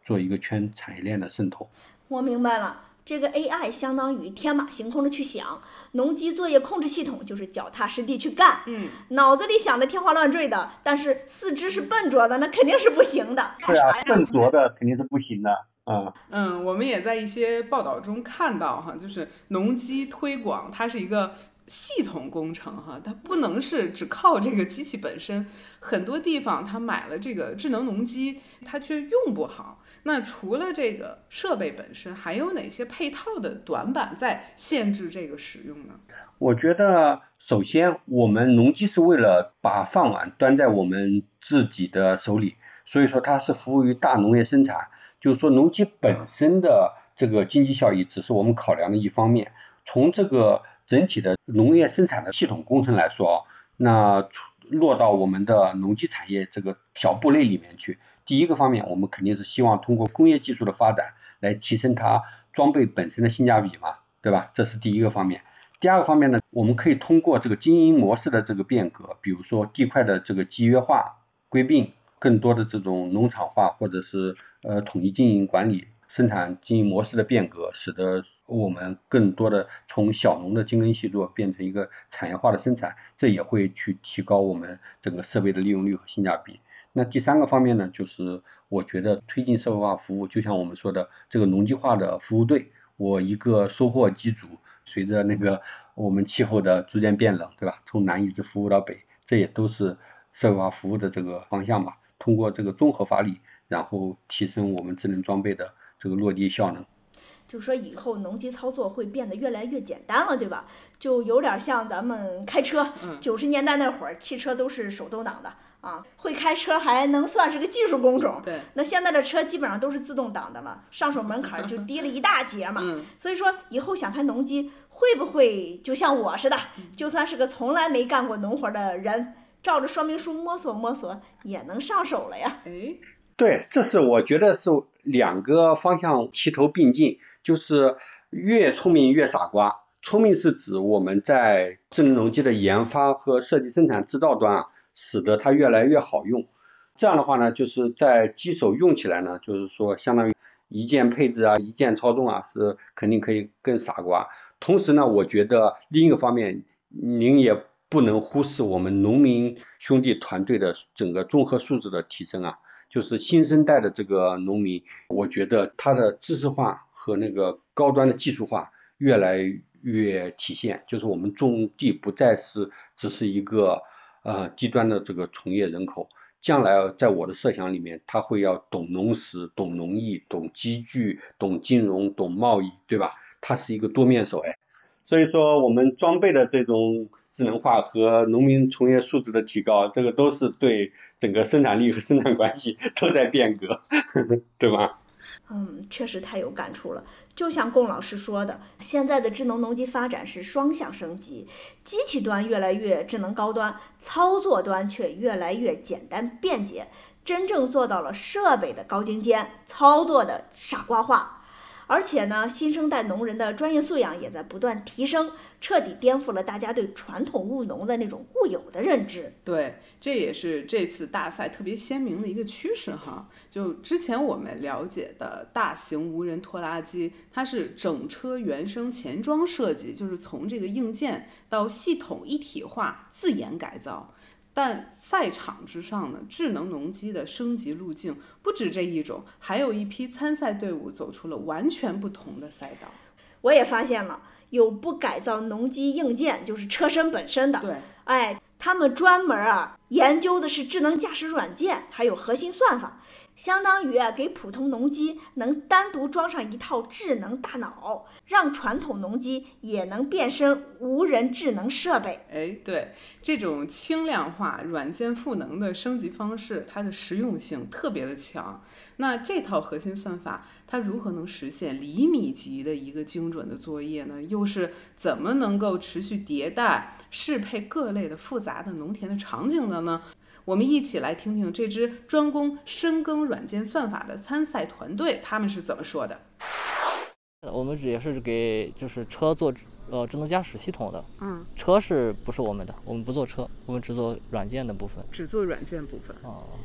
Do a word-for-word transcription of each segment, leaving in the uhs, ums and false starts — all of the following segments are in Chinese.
做一个全产业链的渗透。 我明白了，这个 A I 相当于天马行空的去想，农机作业控制系统就是脚踏实地去干。 嗯， 脑子里想的天花乱坠的，但是四肢是笨拙的，那肯定是不行的。 对啊，笨拙的肯定是不行的。嗯嗯，我们也在一些报道中看到哈，就是农机推广，它是一个系统工程哈，它不能是只靠这个机器本身。很多地方它买了这个智能农机，它却用不好。那除了这个设备本身，还有哪些配套的短板在限制这个使用呢？ 我觉得首先我们农机是为了把饭碗端在我们自己的手里，所以说它是服务于大农业生产，就是说农机本身的这个经济效益只是我们考量的一方面。从这个整体的农业生产的系统工程来说，那落到我们的农机产业这个小部类里面去，第一个方面我们肯定是希望通过工业技术的发展来提升它装备本身的性价比嘛，对吧？这是第一个方面。第二个方面呢，我们可以通过这个经营模式的这个变革，比如说地块的这个集约化、归并，更多的这种农场化或者是呃统一经营管理、生产经营模式的变革，使得我们更多的从小农的精耕细作变成一个产业化的生产，这也会去提高我们整个设备的利用率和性价比。那第三个方面呢，就是我觉得推进社会化服务，就像我们说的这个农机化的服务队，我一个收获机组，随着那个我们气候的逐渐变冷，对吧？从南一直服务到北，这也都是社会化服务的这个方向吧。通过这个综合发力，然后提升我们智能装备的这个落地效能。 就是说以后农机操作会变得越来越简单了，对吧？就有点像咱们开车，九十年代那会儿汽车都是手动挡的啊，会开车还能算是个技术工种。 对， 那现在的车基本上都是自动挡的了，上手门槛就低了一大截嘛。 嗯、 所以说以后想开农机，会不会就像我似的，就算是个从来没干过农活的人，照着说明书摸索摸索也能上手了呀？ 哎， 对，这是我觉得是两个方向齐头并进，就是越聪明越傻瓜。聪明是指我们在智能农机的研发和设计、生产、制造端啊，使得它越来越好用。这样的话呢，就是在机手用起来呢，就是说相当于一键配置啊、一键操纵啊，是肯定可以更傻瓜。同时呢，我觉得另一个方面，您也不能忽视我们农民兄弟团队的整个综合素质的提升啊。就是新生代的这个农民，我觉得他的知识化和那个高端的技术化越来越体现，就是我们种地不再是只是一个呃低端的这个从业人口，将来在我的设想里面，他会要懂农时、懂农艺、懂机具、懂金融、懂贸易，对吧？他是一个多面手哎，所以说我们装备的这种智能化和农民从业素质的提高，这个都是对整个生产力和生产关系都在变革，呵呵对吧？ 嗯，确实太有感触了。就像龚老师说的，现在的智能农机发展是双向升级，机器端越来越智能高端，操作端却越来越简单便捷，真正做到了设备的高精尖，操作的傻瓜化。而且呢，新生代农人的专业素养也在不断提升，彻底颠覆了大家对传统务农的那种固有的认知。 对，这也是这次大赛特别鲜明的一个趋势哈。就之前我们了解的大型无人拖拉机，它是整车原生前装设计，就是从这个硬件到系统一体化自研改造。但赛场之上呢，智能农机的升级路径不止这一种，还有一批参赛队伍走出了完全不同的赛道。 我也发现了，有不改造农机硬件，就是车身本身的， 对， 哎，他们专门啊研究的是智能驾驶软件，还有核心算法。相当于啊，给普通农机能单独装上一套智能大脑，让传统农机也能变身无人智能设备。 哎，对，这种轻量化、软件赋能的升级方式，它的实用性特别的强。那这套核心算法，它如何能实现厘米级的一个精准的作业呢？又是怎么能够持续迭代、适配各类的复杂的农田的场景的呢？我们一起来听听这支专攻深耕软件算法的参赛团队他们是怎么说的。 我们也是给就是车做呃智能驾驶系统的， 嗯， 车是不是我们的？我们不做车，我们只做软件的部分， 只做软件部分。 哦，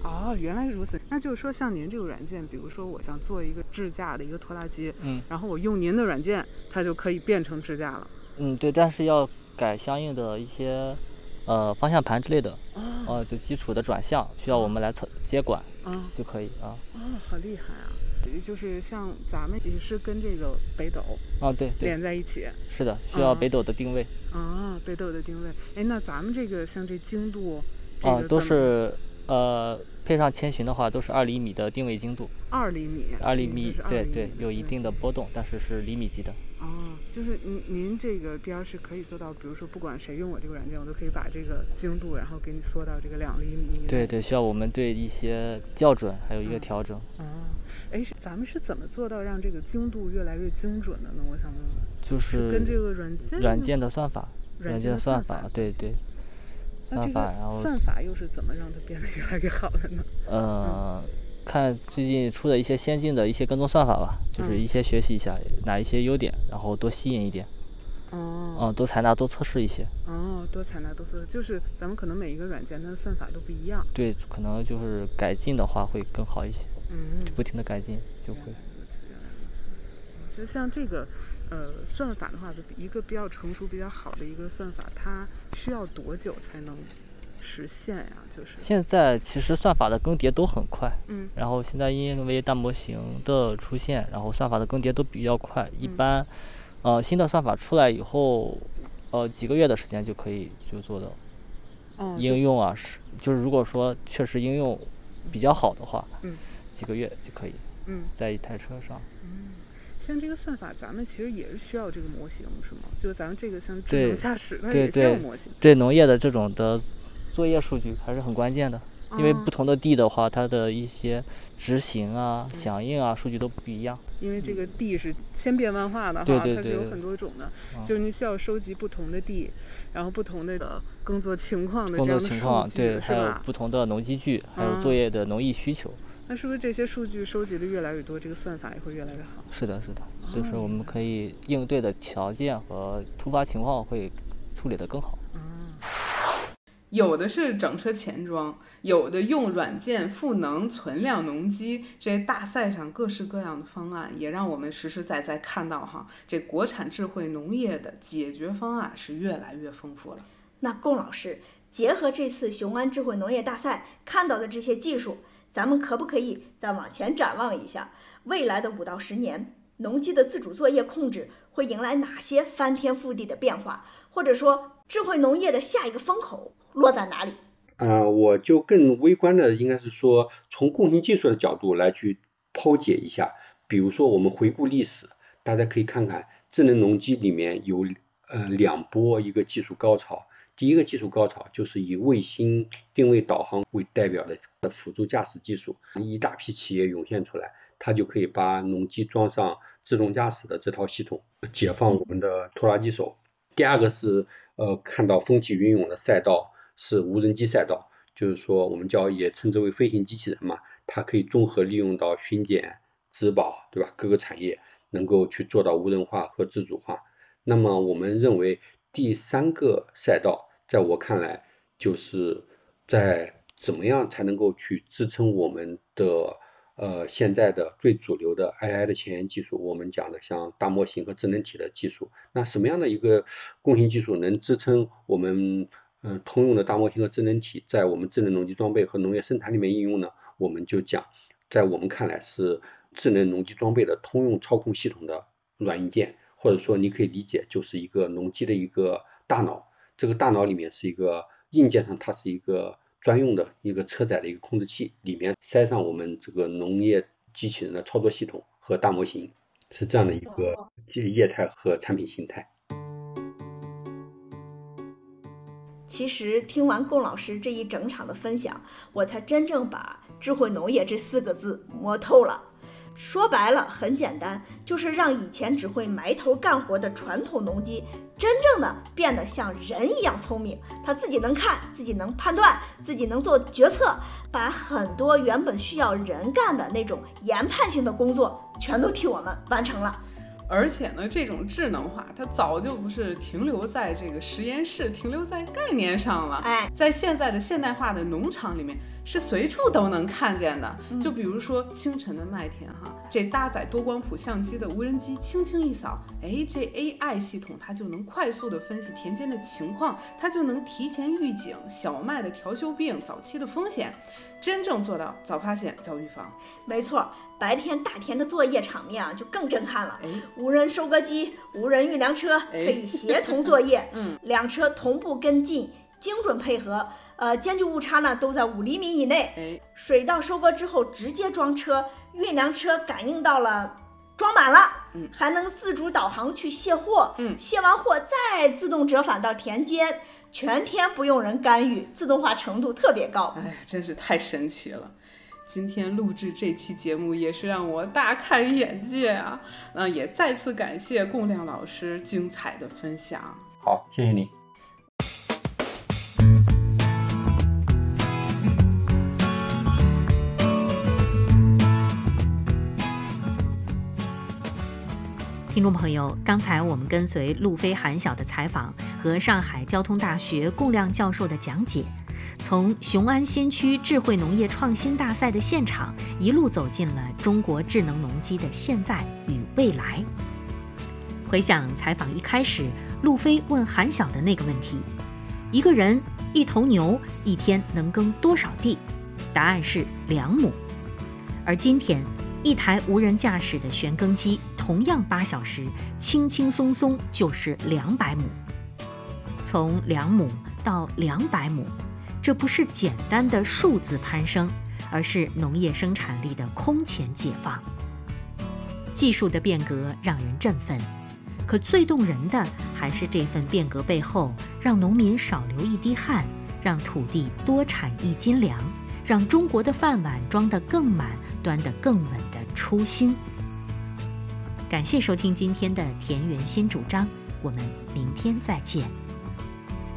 哦，原来如此。那就是说，像您这个软件，比如说我想做一个支架的一个拖拉机， 嗯， 然后我用您的软件，它就可以变成支架了。 嗯，对，但是要改相应的一些呃方向盘之类的， 哦， 呃，就基础的转向需要我们来测接管， 哦， 就可以啊。 哦，好厉害啊！就是像咱们也是跟这个北斗啊，对对， 连在一起。 是的，需要北斗的定位。 啊，北斗的定位。哎，那咱们这个像这精度，这啊， 个都是呃配上千寻的话，都是二厘米的定位精度。 二厘米。 二厘米，对对，有一定定的波动，但是是厘米级的。 哦，就是您您这个标是可以做到，比如说不管谁用我这个软件，我都可以把这个精度，然后给你缩到这个两厘米以内。 对对，需要我们对一些校准还有一个调整。 哦，哎，咱们是怎么做到让这个精度越来越精准的呢？我想问问。 就是跟这个软件软件的算法， 软件的算法，对对。 算法，然后算法又是怎么让它变得越来越好的呢？ 呃，嗯、看最近出的一些先进的一些跟踪算法吧，就是一些学习一下、嗯、哪一些优点，然后多吸引一点。 哦。 嗯，多采纳多测试一些。 哦，多采纳多测试，就是咱们可能每一个软件它的算法都不一样。 对，可能就是改进的话会更好一些。 嗯。 不停的改进就会。 就像这个。呃，算法的话，一个比较成熟、比较好的一个算法，它需要多久才能实现呀？就是现在其实算法的更迭都很快， 嗯， 然后现在因为大模型的出现，然后算法的更迭都比较快，一般， 嗯、 呃，新的算法出来以后，呃，几个月的时间就可以就做到。 哦， 应用啊，是就是如果说确实应用比较好的话， 嗯， 几个月就可以， 嗯， 在一台车上， 嗯。像这个算法，咱们其实也是需要这个模型，是吗？就是咱们这个像智能驾驶，它也需要模型。 对农业的这种的作业数据还是很关键的，哦、因为不同的地的话，它的一些执行啊、嗯、响应啊，数据都不一样。 因为这个地是千变万化的哈， 对对对， 它是有很多种的，嗯、就是你需要收集不同的地，然后不同的耕作情况的这样的数据， 工作情况对， 还有不同的农机具，还有作业的农艺需求。 嗯那是不是这些数据收集的越来越多，这个算法也会越来越好？ 是的，是的，就是我们可以应对的条件和突发情况会处理得更好。 嗯， 有的是整车前装，有的用软件赋能存量农机，这些大赛上各式各样的方案，也让我们实实在在看到哈，这国产智慧农业的解决方案是越来越丰富了。 那龚老师，结合这次雄安智慧农业大赛看到的这些技术，咱们可不可以再往前展望一下，未来的五到十年，农机的自主作业控制会迎来哪些翻天覆地的变化？或者说，智慧农业的下一个风口落在哪里？ 呃，我就更微观的，应该是说从共性技术的角度来去剖解一下。比如说，我们回顾历史，大家可以看看智能农机里面有呃两波一个技术高潮。第一个技术高潮就是以卫星定位导航为代表的辅助驾驶技术，一大批企业涌现出来，它就可以把农机装上自动驾驶的这套系统，解放我们的拖拉机手。第二个是呃看到风起云涌的赛道是无人机赛道，就是说我们叫也称之为飞行机器人嘛，它可以综合利用到巡检、质保，对吧？各个产业能够去做到无人化和自主化。那么我们认为第三个赛道，在我看来，就是在怎么样才能够去支撑我们的呃现在的最主流的 A I 的前沿技术，我们讲的像大模型和智能体的技术。那什么样的一个共性技术能支撑我们嗯、呃、通用的大模型和智能体在我们智能农机装备和农业生产里面应用呢？我们就讲，在我们看来是智能农机装备的通用操控系统的软硬件。或者说你可以理解就是一个农机的一个大脑，这个大脑里面是一个硬件上它是一个专用的一个车载的一个控制器，里面塞上我们这个农业机器人的操作系统和大模型，是这样的一个业态和产品形态。 其实听完龚老师这一整场的分享，我才真正把智慧农业这四个字摸透了。说白了很简单，就是让以前只会埋头干活的传统农机真正的变得像人一样聪明，他自己能看，自己能判断，自己能做决策，把很多原本需要人干的那种研判性的工作全都替我们完成了。 而且呢，这种智能化它早就不是停留在这个实验室，停留在概念上了。 哎， 在现在的现代化的农场里面，是随处都能看见的。 嗯、 就比如说清晨的麦田哈，这搭载多光谱相机的无人机轻轻一扫，哎，这 A I 系统它就能快速的分析田间的情况，它就能提前预警小麦的调休病早期的风险，真正做到早发现早预防。 没错，白天大田的作业场面啊就更震撼了。 哎， 无人收割机、无人运粮车可以协同作业， 嗯， 两车同步跟进，精准配合，呃，间距误差呢都在五厘米以内。 哎， 水稻收割之后直接装车，运粮车感应到了装满了， 嗯， 还能自主导航去卸货， 嗯， 卸完货再自动折返到田间，全天不用人干预，自动化程度特别高。 哎，真是太神奇了。今天录制这期节目也是让我大开眼界啊！那也再次感谢龚亮老师精彩的分享。 好，谢谢你。 听众朋友，刚才我们跟随路飞韩晓的采访和上海交通大学龚亮教授的讲解，从雄安新区智慧农业创新大赛的现场一路走进了中国智能农机的现在与未来。回想采访一开始路飞问韩晓的那个问题，一个人一头牛一天能耕多少地？答案是两亩。而今天一台无人驾驶的旋耕机同样八小时轻轻松松就是两百亩。从两亩到两百亩，这不是简单的数字攀升，而是农业生产力的空前解放。技术的变革让人振奋，可最动人的还是这份变革背后让农民少流一滴汗，让土地多产一斤粮，让中国的饭碗装得更满，端得更稳的初心。感谢收听今天的田园新主张，我们明天再见。